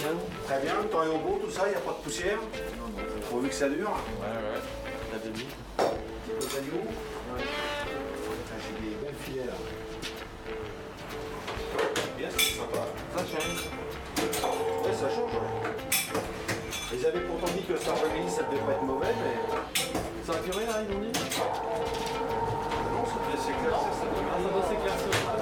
Très bien, le temps est au beau, tout ça, il n'y a pas de poussière. Pourvu que ça dure. Ouais. La demi. Petit peu d'agneau. J'ai des belles filets là. Bien, c'est sympa. Ça change. Ouais, ça change. Ouais. Ils avaient pourtant dit que le Sargent ça devait pas être mauvais, mais. Ça a duré là, ils ont dit? Non, ça devait s'éclaircir, ça devait Ah, ça doit s'éclaircir.